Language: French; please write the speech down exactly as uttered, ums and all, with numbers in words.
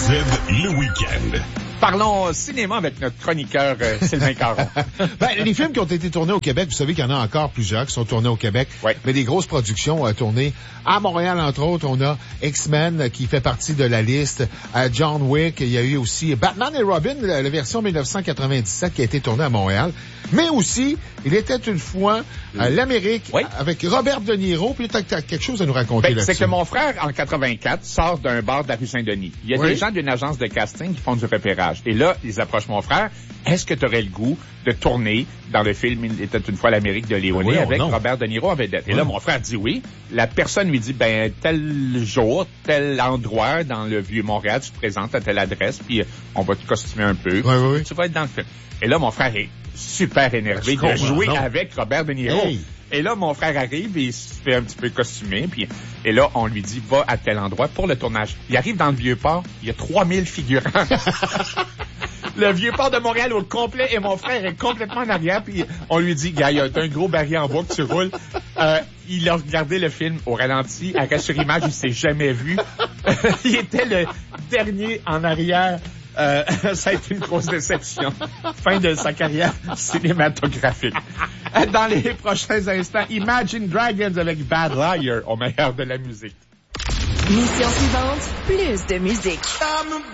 Z, le week-end. Parlons cinéma avec notre chroniqueur euh, Sylvain Caron. Ben, les films qui ont été tournés au Québec, vous savez qu'il y en a encore plusieurs qui sont tournés au Québec. Oui. Mais des grosses productions euh, tournées. À Montréal, entre autres, on a X-Men euh, qui fait partie de la liste. À John Wick, il y a eu aussi Batman et Robin, la, la version dix-neuf cent quatre-vingt-dix-sept qui a été tournée à Montréal. Mais aussi, il était une fois euh, l'Amérique Oui. avec Robert De Niro. Puis tu as quelque chose à nous raconter Ben, là-dessus. c'est que mon frère, en quatre-vingt-quatre, sort d'un bar de la rue Saint-Denis. Il y a Oui. des gens d'une agence de casting qui font du repérage. Et là, ils approchent mon frère. Est-ce que tu aurais le goût de tourner dans le film « Il était une fois l'Amérique » de Léoné Oui, avec non. Robert De Niro en vedette? Et Oui. là, mon frère dit oui. La personne lui dit, ben, tel jour, tel endroit dans le Vieux-Montréal, tu te présentes à telle adresse, puis on va te costumer un peu. Oui, oui, oui. Tu vas être dans le film. Et là, mon frère est super énervé Je de comprends, jouer non. avec Robert De Niro. Hey. Et là, mon frère arrive et il se fait un petit peu costumer. Puis, et là, on lui dit, va à tel endroit pour le tournage. Il arrive dans le Vieux-Port, il y a trois mille figurants. Le Vieux-Port de Montréal au complet et mon frère est complètement en arrière. Puis on lui dit, gars, il y a un gros baril en bois que tu roules. Euh, il a regardé le film au ralenti, arrêt sur image, il s'est jamais vu. Il était le dernier en arrière. Euh, ça a été une grosse déception. Fin de sa carrière cinématographique. Dans les prochains instants, Imagine Dragons avec Bad Liar au meilleur de la musique. Mission suivante, plus de musique.